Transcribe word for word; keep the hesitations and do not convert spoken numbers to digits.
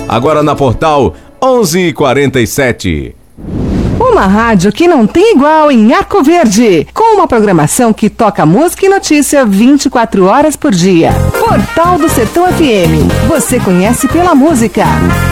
agora na Portal onze e quarenta e sete. Uma rádio que não tem igual em Arco Verde, com uma programação que toca música e notícia vinte e quatro horas por dia. Portal do Sertão F M, você conhece pela música.